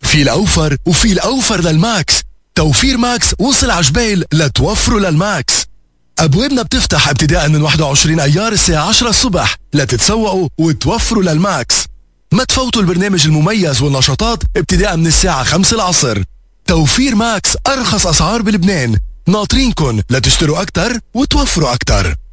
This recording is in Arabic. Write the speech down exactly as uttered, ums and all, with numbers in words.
في الأوفر وفي الأوفر للماكس. توفير ماكس وصل عجبيل لتوفروا للماكس. أبوابنا بتفتح ابتداء من واحد وعشرين أيار الساعة عشرة الصبح لتتسوقوا وتوفروا للماكس. ما تفوتوا البرنامج المميز والنشاطات ابتداء من الساعة خمسة العصر. توفير ماكس أرخص أسعار بلبنان، ناطرينكن لتشتروا أكتر وتوفروا أكتر.